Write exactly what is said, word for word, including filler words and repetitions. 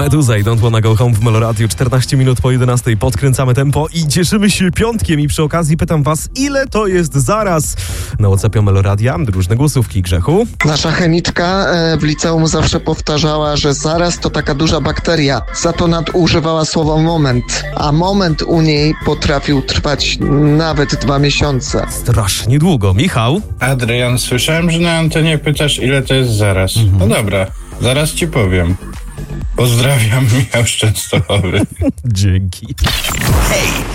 Meduza i Don't Wanna Go Home w Meloradiu. czternaście minut po jedenastej. Podkręcamy tempo i cieszymy się piątkiem. I przy okazji pytam was, ile to jest zaraz? Na WhatsAppie Meloradia różne głosówki. Grzechu? Nasza chemiczka w liceum zawsze powtarzała, że zaraz to taka duża bakteria. Za to nadużywała słowa moment. A moment u niej potrafił trwać nawet dwa miesiące. Strasznie długo. Michał? Adrian, słyszałem, że na antenie pytasz, ile to jest zaraz. Mhm. No dobra, zaraz ci powiem. Pozdrawiam, Michał z Częstochowy. Dzięki. Hej!